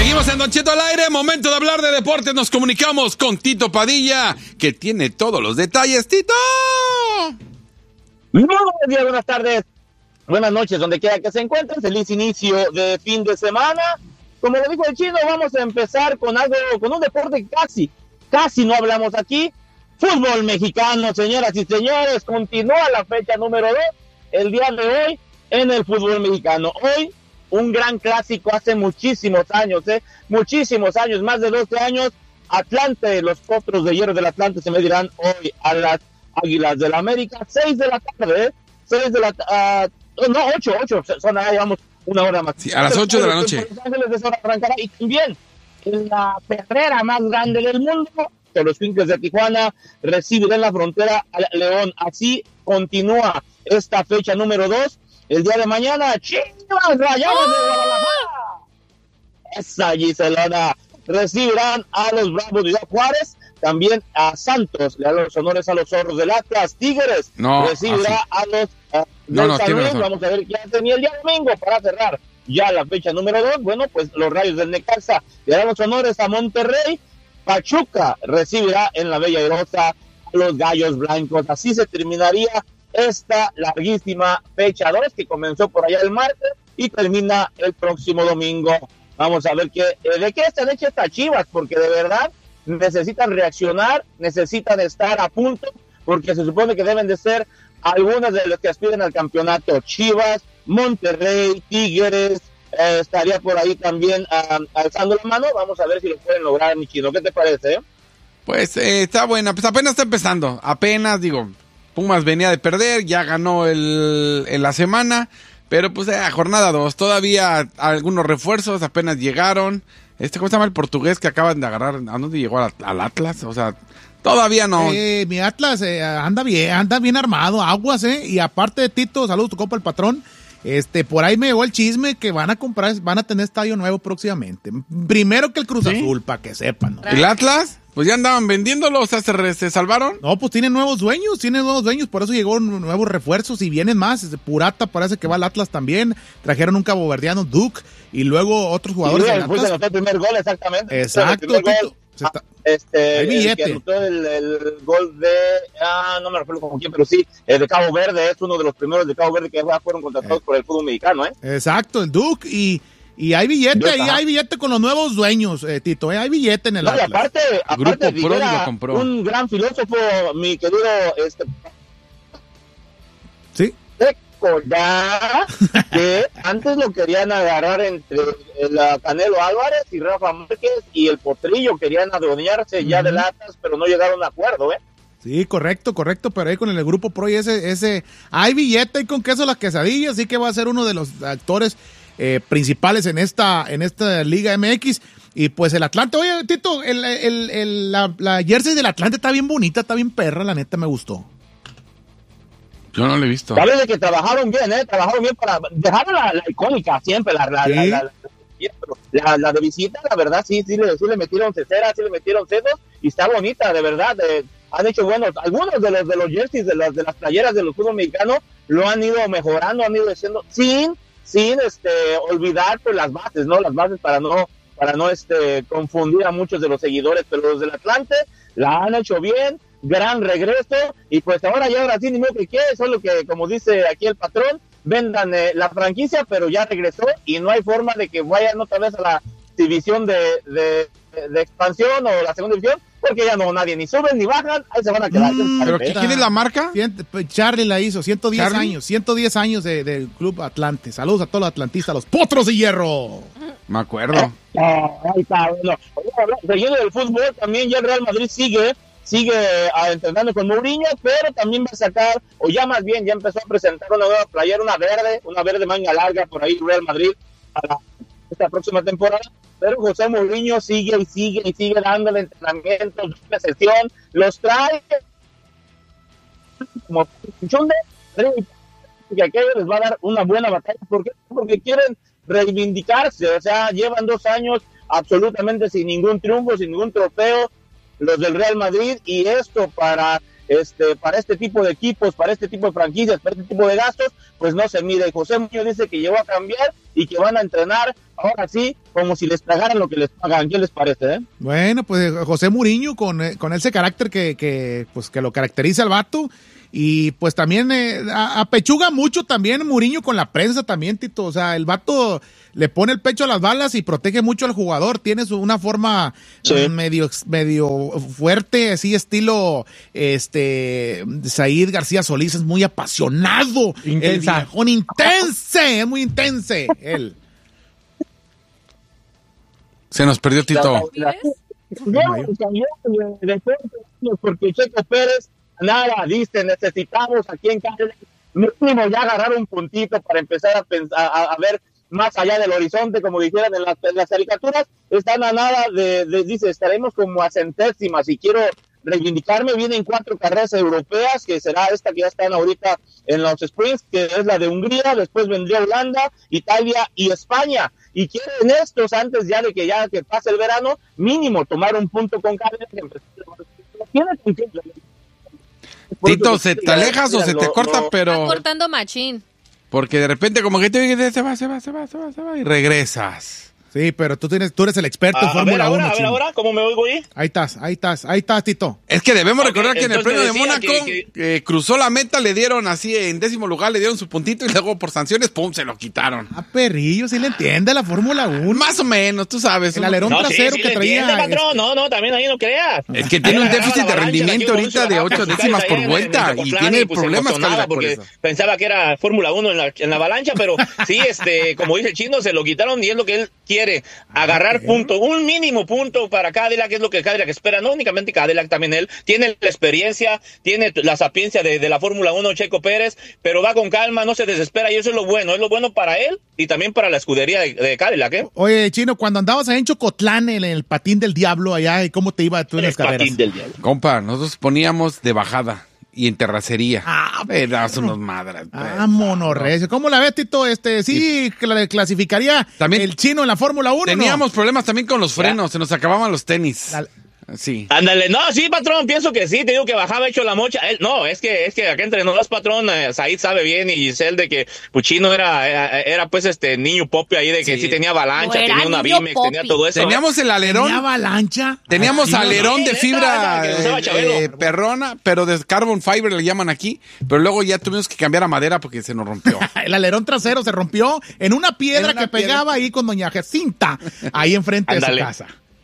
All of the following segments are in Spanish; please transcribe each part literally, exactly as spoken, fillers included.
Seguimos en Don Cheto al aire, momento de hablar de deportes. Nos comunicamos con Tito Padilla, que tiene todos los detalles. ¡Tito! Muy buenos días, buenas tardes, buenas noches, donde quiera que se encuentren. Feliz inicio de fin de semana. Como lo dijo el chino, vamos a empezar con algo, con un deporte que casi, casi no hablamos aquí. Fútbol mexicano, señoras y señores. Continúa la fecha número dos, el día de hoy, en el fútbol mexicano. Hoy, un gran clásico hace muchísimos años, ¿eh? Muchísimos años, más de doce años. Atlante, los Potros de Hierro del Atlante se medirán hoy a las Águilas del la América, seis de la tarde, ¿eh? seis de la tarde, uh, no, ocho, ocho, son ahí, vamos, una hora más. Sí, a las ocho de la noche. Los Ángeles de esa hora arrancará, y también en la perrera más grande del mundo, que los Quinkles de Tijuana recibirán en la frontera a León. Así continúa esta fecha número dos. El día de mañana, Chivas Rayadas de Guadalajara. Esa Giselona recibirán a los Bravos de Juárez. También a Santos le dan los honores a los Zorros del Atlas. Tigres no, recibirá así. a los uh, no, no, San Luis. Vamos a ver qué hacen. Y el día domingo, para cerrar ya la fecha número dos, bueno, pues los Rayos del Necaxa le dan los honores a Monterrey. Pachuca recibirá en la Bella Airosa a los Gallos Blancos. Así se terminaría esta larguísima fecha dos, que comenzó por allá el martes y termina el próximo domingo. Vamos a ver qué, de qué están hechas estas Chivas, porque de verdad necesitan reaccionar, necesitan estar a punto, porque se supone que deben de ser algunas de los que aspiran al campeonato. Chivas, Monterrey, Tigres, eh, estaría por ahí también uh, alzando la mano. Vamos a ver si lo pueden lograr, mi chino. ¿Qué te parece? Eh? Pues eh, está buena, pues apenas está empezando, apenas, digo, Pumas venía de perder, ya ganó el, en la semana, pero pues eh, jornada dos, todavía algunos refuerzos apenas llegaron. Este, ¿cómo se llama el portugués que acaban de agarrar? ¿A dónde llegó? ¿Al, al Atlas? O sea, todavía no. Eh, mi Atlas eh, anda bien, anda bien armado, aguas, ¿eh? Y aparte de Tito, saludos, tu compa el patrón. Este, por ahí me llegó el chisme que van a comprar, van a tener estadio nuevo próximamente. Primero que el Cruz ¿Sí? Azul, para que sepan, ¿no? ¿El Atlas? Pues ya andaban vendiéndolo, o sea, ¿se, se salvaron? No, pues tienen nuevos dueños, tienen nuevos dueños, por eso llegó nuevos refuerzos y vienen más. Purata parece que va al Atlas también, trajeron un caboverdiano, Duke, y luego otros jugadores sí, del Atlas. El primer gol, exactamente. Exacto, el primer Tito. Gol, está, este, hay billete. El que anotó el, el gol de, ah, no me recuerdo con quién, pero sí, el de Cabo Verde, es uno de los primeros de Cabo Verde que fueron contratados eh. por el fútbol mexicano, ¿eh? Exacto, el Duke, y... Y hay billete, ahí hay billete con los nuevos dueños, eh, Tito, ¿eh? Hay billete en el no, Atlas. Y aparte, aparte Rivera, compró. Un gran filósofo, mi querido, este... ¿Sí? Recordar que antes lo querían agarrar entre el Canelo Álvarez y Rafa Márquez y el Potrillo, querían adueñarse uh-huh. ya del Atlas, pero no llegaron a acuerdo, ¿eh? Sí, correcto, correcto, pero ahí con el grupo Pro y ese, ese, hay billete y con queso las quesadillas, así que va a ser uno de los actores Eh, principales en esta en esta Liga M X. Y pues el Atlante, oye Tito, el, el, el, la, la jersey del Atlante está bien bonita, está bien perra, la neta me gustó. Yo no la he visto. Sabes de que trabajaron bien, eh, trabajaron bien para dejar la, la icónica siempre, la la, ¿Sí? la, la, la, la, la de visita, la verdad, sí, sí le, sí le metieron ceceras, sí le metieron cedos, y está bonita, de verdad, eh, han hecho buenos, algunos de los de los jerseys, de las de las playeras de los fútbol mexicanos, lo han ido mejorando, han ido haciendo, sin sin este olvidar pues las bases, ¿no? Las bases para no para no este confundir a muchos de los seguidores, pero los del Atlante la han hecho bien, gran regreso, y pues ahora ya ahora sí ni modo que quiere, solo que como dice aquí el patrón, vendan eh, la franquicia, pero ya regresó y no hay forma de que vayan otra vez a la división de, de, de expansión o la segunda división, porque ya no, nadie ni suben ni bajan, ahí se van a quedar. Mm, ¿Pero quién es la marca? Charlie la hizo, ciento diez ¿Charlie? años, ciento diez años del de Club Atlante. Saludos a todos los atlantistas, los Potros de Hierro. Me acuerdo. Ah, ahí está, bueno. Siguiendo del fútbol, también ya el Real Madrid sigue, sigue uh, entrenando con Mourinho, pero también va a sacar, o ya más bien, ya empezó a presentar una nueva playera, una verde, una verde manga larga, por ahí Real Madrid, para esta próxima temporada. Pero José Mourinho sigue y sigue y sigue dándole entrenamientos, una sesión, los trae como chunde, que aquello les va a dar una buena batalla. ¿Por qué? Porque quieren reivindicarse, o sea, llevan dos años absolutamente sin ningún triunfo, sin ningún trofeo, los del Real Madrid, y esto para este para este tipo de equipos, para este tipo de franquicias, para este tipo de gastos, pues no se mide. José Mourinho dice que llegó a cambiar y que van a entrenar ahora sí, como si les pagaran lo que les pagan. ¿Qué les parece, eh? Bueno, pues José Mourinho con, con ese carácter que, que, pues, que lo caracteriza al vato. Y pues también eh, apechuga mucho también Mourinho con la prensa también, Tito. O sea, el vato le pone el pecho a las balas y protege mucho al jugador. Tiene su, una forma sí. eh, medio, medio fuerte, así estilo este Said García Solís. Es muy apasionado. El viejón intense, es muy intense él. Se nos perdió Tito. Porque Checo Pérez nada, dice, necesitamos aquí en Cadillac mínimo ya agarrar un puntito para empezar a, pensar, a, a ver más allá del horizonte, como dijeran en las, en las caricaturas. Están a nada de, de, dice, estaremos como a centésimas y quiero reivindicarme. Vienen cuatro carreras europeas, que será esta que ya están ahorita en los sprints, que es la de Hungría, después vendría Holanda, Italia y España. Y quieren estos, antes ya de que ya que pase el verano, mínimo tomar un punto con Cadillac. Tiene sentido. Tito, ¿se te alejas o se te corta? Pero está cortando machín. Porque de repente como que te oye, se va, se va, se va, se va, se va y regresas. Sí, pero tú tienes, tú eres el experto ah, en Fórmula uno. A ver, ahora, ¿cómo me oigo ahí? Ahí estás, ahí estás, ahí estás, Tito. Es que debemos okay, recordar que en el premio de Mónaco que, que... Eh, cruzó la meta, le dieron así en décimo lugar, le dieron su puntito y luego por sanciones, pum, se lo quitaron. Ah, perrillo, sí le entiende la Fórmula uno. Más o menos, tú sabes. El alerón no, trasero sí, sí que traía. Entiende, patrón. No, no, también ahí no creas. Es que tiene un déficit de rendimiento ahorita de ocho décimas por vuelta y tiene problemas porque pensaba que era Fórmula uno en la, en la avalancha, pero sí, este, como dice el chino, se lo quitaron y es lo que él quiere, agarrar okay. punto, un mínimo punto para Cadillac, es lo que Cadillac espera, no únicamente Cadillac, también él, tiene la experiencia, tiene la sapiencia de, de la Fórmula uno, Checo Pérez, pero va con calma, no se desespera y eso es lo bueno, es lo bueno para él y también para la escudería de, de Cadillac, ¿eh? Oye, Chino, cuando andabas ahí en Chocotlán, en el patín del diablo allá, ¿y cómo te iba tú en las carreras? Patín del diablo. Compa, nosotros poníamos de bajada y en terracería. Ah, pedazos unos madres. Ah, monorrecio. ¿Cómo la ves, Tito? Este, sí, que la clasificaría también el Chino en la Fórmula uno. Teníamos ¿no? problemas también con los frenos, ya. Se nos acababan los tenis. Dale. Sí. Ándale, no, sí, patrón, pienso que sí, te digo que bajaba hecho la mocha. Él, no, es que es que acá entre nosotros, patrón, eh, Said sabe bien y Giselle de que Puchino era, era, era pues este niño popi ahí de que sí, sí tenía avalancha, no tenía una Bimex, popi. Tenía todo eso. Teníamos el alerón. ¿Tenía avalancha? Teníamos Ay, alerón de fibra eh, eh, perrona, pero de carbon fiber le llaman aquí, pero luego ya tuvimos que cambiar a madera porque se nos rompió. El alerón trasero se rompió en una piedra en una que piedra. Pegaba ahí con doña Jacinta, ahí enfrente de su casa.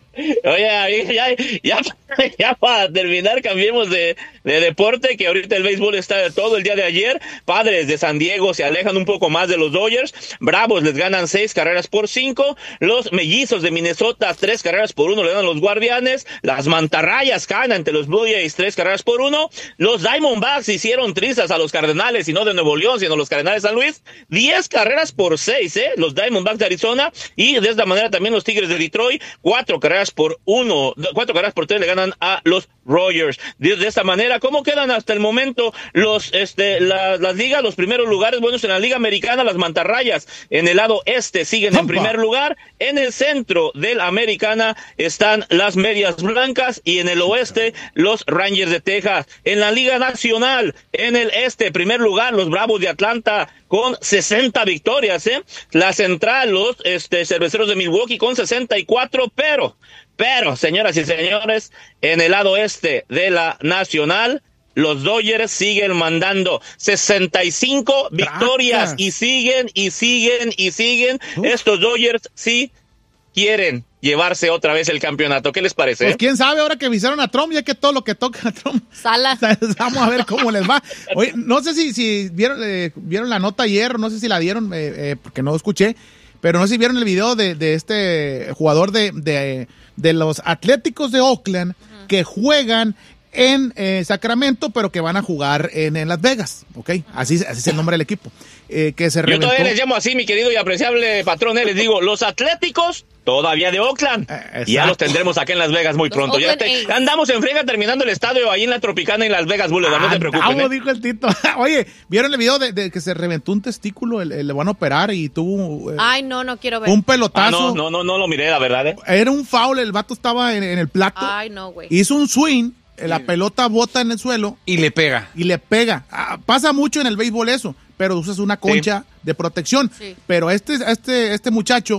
Oye, ya, ya, ya para terminar, cambiemos de, de deporte, que ahorita el béisbol está todo el día de ayer. Padres de San Diego se alejan un poco más de los Dodgers. Bravos les ganan seis carreras por cinco. Los Mellizos de Minnesota, tres carreras por uno le dan a los Guardianes. Las Mantarrayas caen ante los Blue Jays, tres carreras por uno. Los Diamondbacks hicieron trizas a los Cardenales, y no de Nuevo León, sino los Cardenales de San Luis. Diez carreras por seis, ¿eh? Los Diamondbacks de Arizona. Y de esta manera también los Tigres de Detroit, cuatro carreras por uno, cuatro carreras por tres le ganan a los Rogers. De, de esta manera, ¿cómo quedan hasta el momento los, este, la, las ligas? Los primeros lugares, bueno, en la Liga Americana, las Mantarrayas en el lado este siguen ¡Opa! En primer lugar. En el centro de la Americana están las Medias Blancas y en el oeste los Rangers de Texas. En la Liga Nacional, en el este, primer lugar, los Bravos de Atlanta con sesenta victorias, ¿eh? La Central, los este, Cerveceros de Milwaukee con sesenta y cuatro, pero Pero, señoras y señores, en el lado este de la Nacional, los Dodgers siguen mandando sesenta y cinco victorias Tracas. y siguen y siguen y siguen. Uf. Estos Dodgers sí quieren llevarse otra vez el campeonato. ¿Qué les parece? Pues quién sabe, ahora que visaron a Trump, ya que todo lo que toca a Trump. Sala. Vamos a ver cómo les va. Oye, no sé si, si vieron, eh, vieron la nota ayer, no sé si la dieron, eh, eh, porque no escuché. Pero no sé si vieron el video de, de este jugador de, de, de los Atléticos de Oakland uh-huh. que juegan en eh, Sacramento, pero que van a jugar en, en Las Vegas, ¿ok? Así, así es el nombre del equipo. Eh, que se reventó. Yo todavía les llamo así, mi querido y apreciable patrón, eh, les digo, los Atléticos todavía de Oakland. Eh, ya los tendremos acá en Las Vegas muy los pronto. Ya te, andamos en frega terminando el estadio ahí en la Tropicana en Las Vegas Boulevard, ah, no te preocupes. ¿Cómo eh? dijo el Tito? Oye, ¿vieron el video de, de que se reventó un testículo? El, el, le van a operar y tuvo... Eh, Ay, no, no quiero ver. Un pelotazo. Ah, no, no, no, no lo miré, la verdad, ¿eh? Era un foul, el vato estaba en, en el plato. Ay, no, güey. Hizo un swing. La pelota bota en el suelo. Y le pega. Y le pega. Ah, pasa mucho en el béisbol eso, pero usas una concha sí. de protección. Sí. Pero este, este, este muchacho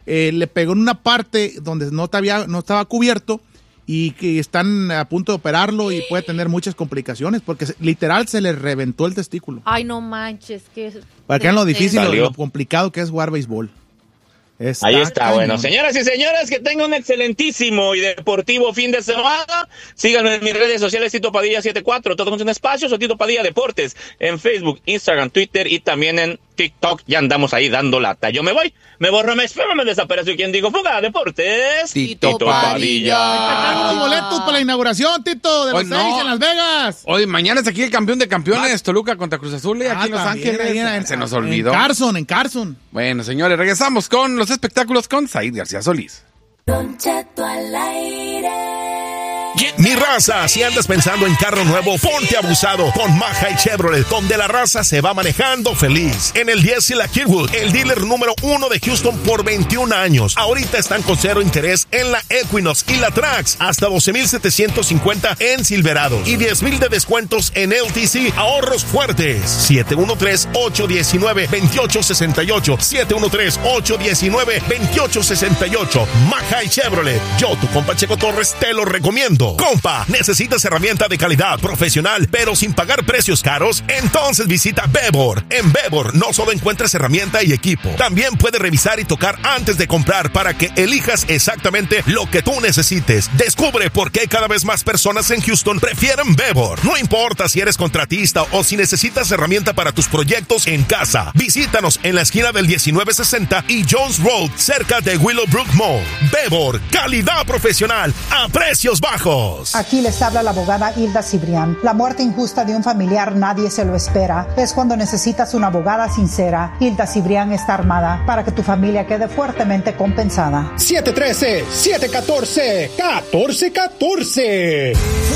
eh, le pegó en una parte donde no, había, no estaba cubierto y que están a punto de operarlo y puede tener muchas complicaciones porque se, literal se le reventó el testículo. Ay, no manches. Que Para que vean lo difícil, lo, lo complicado que es jugar béisbol. Está Ahí está, cañón. Bueno, señoras y señores, que tengan un excelentísimo y deportivo fin de semana. Síganme en mis redes sociales, Tito Padilla setenta y cuatro, todo con sus espacios, o Tito Padilla Deportes, en Facebook, Instagram, Twitter y también en TikTok. Ya andamos ahí dando lata. Yo me voy, me borro, me espero, me desaparezco. ¿Y quién digo? Fuga, Deportes. Tito, Tito Padilla. Padilla. Los boletos para la inauguración, Tito, de los no. seis en Las Vegas. Hoy, mañana es aquí el campeón de campeones, ah. Toluca contra Cruz Azul, y aquí ah, en Los Ángeles. Ahí en, en, Se nos olvidó. En Carson, en Carson. Bueno, señores, regresamos con los espectáculos con Said García Solís. Don Cheto al aire. Mi raza, si andas pensando en carro nuevo, ponte abusado con Maja Chevrolet, donde la raza se va manejando feliz. En el diez y la Kirkwood, el dealer número uno de Houston por veintiún años. Ahorita están con cero interés en la Equinox y la Trax, hasta doce mil setecientos cincuenta en Silverado y diez mil de descuentos en L T C. Ahorros fuertes. siete uno tres, ocho uno nueve, dos ocho seis ocho. siete uno tres, ocho uno nueve, dos ocho seis ocho. Maja Chevrolet. Yo, tu compa Checo Torres, te lo recomiendo. Compa, ¿necesitas herramienta de calidad profesional pero sin pagar precios caros? Entonces visita Bebor. En Bebor no solo encuentras herramienta y equipo, también puedes revisar y tocar antes de comprar para que elijas exactamente lo que tú necesites. Descubre por qué cada vez más personas en Houston prefieren Bebor. No importa si eres contratista o si necesitas herramienta para tus proyectos en casa. Visítanos en la esquina del diecinueve sesenta y Jones Road, cerca de Willowbrook Mall. Bebor, calidad profesional a precios bajos. Aquí les habla la abogada Hilda Cibrián. La muerte injusta de un familiar nadie se lo espera. Es cuando necesitas una abogada sincera. Hilda Cibrián está armada para que tu familia quede fuertemente compensada. siete uno tres, siete uno cuatro, uno cuatro uno cuatro.